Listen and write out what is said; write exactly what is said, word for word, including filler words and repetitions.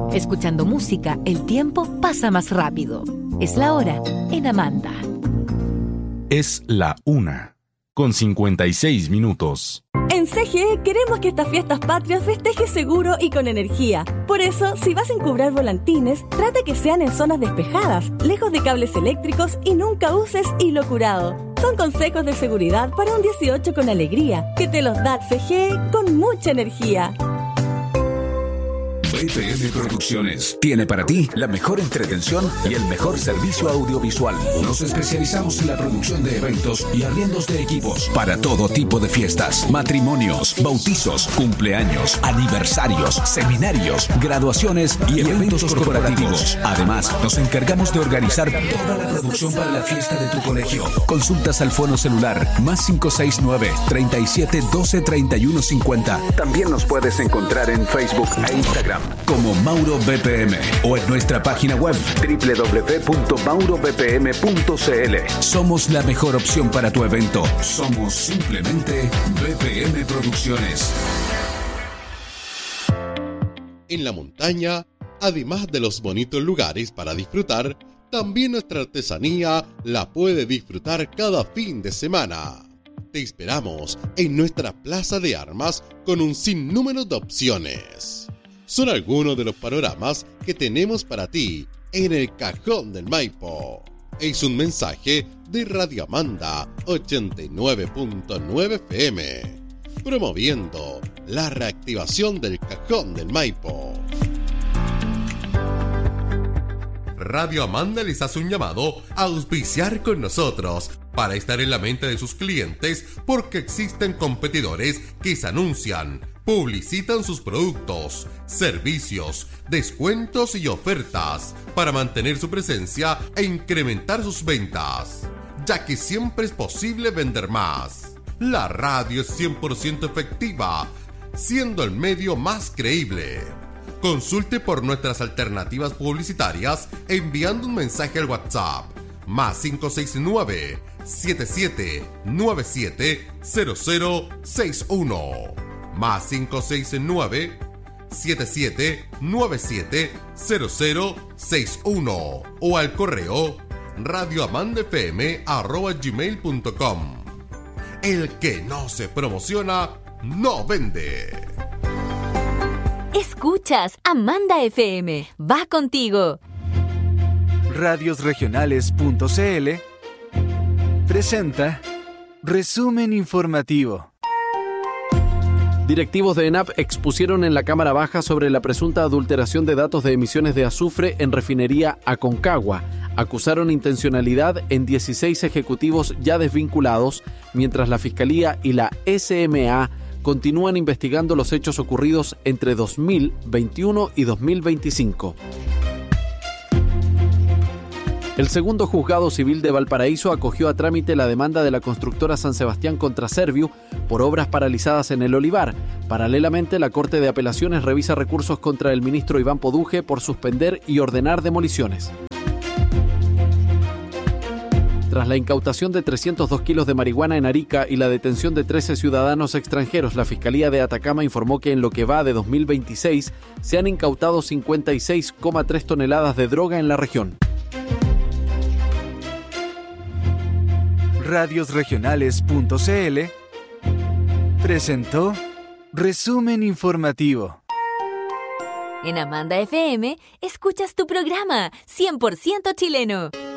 Escuchando música, el tiempo pasa más rápido. Es la hora en Amanda. Es la una, con cincuenta y seis minutos. En C G E queremos que estas fiestas patrias festejes seguro y con energía. Por eso, si vas a encubrar volantines, trata que sean en zonas despejadas, lejos de cables eléctricos y nunca uses hilo curado. Son consejos de seguridad para un dieciocho con alegría, que te los da C G E con mucha energía. B P M Producciones tiene para ti la mejor entretención y el mejor servicio audiovisual. Nos especializamos en la producción de eventos y arriendos de equipos para todo tipo de fiestas, matrimonios, bautizos, cumpleaños, aniversarios, seminarios, graduaciones y eventos corporativos. Además, nos encargamos de organizar toda la producción para la fiesta de tu colegio. Consultas al fono celular más cinco seis nueve, treinta y siete, doce, treinta y uno, cincuenta. También nos puedes encontrar en Facebook e Instagram como Mauro B P M o en nuestra página web doble u doble u doble u punto mauro b p m punto c l. Somos la mejor opción para tu evento. Somos simplemente B P M Producciones. En la montaña, además de los bonitos lugares para disfrutar, también nuestra artesanía la puede disfrutar cada fin de semana. Te esperamos en nuestra plaza de armas con un sinnúmero de opciones. Son algunos de los panoramas que tenemos para ti en el Cajón del Maipo. Es un mensaje de Radio Amanda ochenta y nueve punto nueve F M, promoviendo la reactivación del Cajón del Maipo. Radio Amanda les hace un llamado a auspiciar con nosotros para estar en la mente de sus clientes, porque existen competidores que se anuncian, publicitan sus productos, servicios, descuentos y ofertas para mantener su presencia e incrementar sus ventas, ya que siempre es posible vender más. La radio es cien por ciento efectiva, siendo el medio más creíble. Consulte por nuestras alternativas publicitarias enviando un mensaje al WhatsApp más cinco seis nueve, siete siete nueve siete, cero cero seis uno más cinco seis nueve, siete siete nueve siete, cero cero seis uno o al correo radioamandafm arroba gmail punto com. El que no se promociona, no vende. Escuchas Amanda F M. Va contigo. radios regionales punto c l presenta Resumen Informativo. Directivos de ENAP expusieron en la Cámara Baja sobre la presunta adulteración de datos de emisiones de azufre en refinería Aconcagua. Acusaron intencionalidad en dieciséis ejecutivos ya desvinculados, mientras la Fiscalía y la S M A continúan investigando los hechos ocurridos entre dos mil veintiuno y dos mil veinticinco. El segundo juzgado civil de Valparaíso acogió a trámite la demanda de la constructora San Sebastián contra Serviu por obras paralizadas en el Olivar. Paralelamente, la Corte de Apelaciones revisa recursos contra el ministro Iván Poduje por suspender y ordenar demoliciones. Tras la incautación de trescientos dos kilos de marihuana en Arica y la detención de trece ciudadanos extranjeros, la Fiscalía de Atacama informó que en lo que va de dos mil veintiséis se han incautado cincuenta y seis coma tres toneladas de droga en la región. radios regionales punto c l presentó Resumen Informativo. En Amanda F M, escuchas tu programa cien por ciento chileno.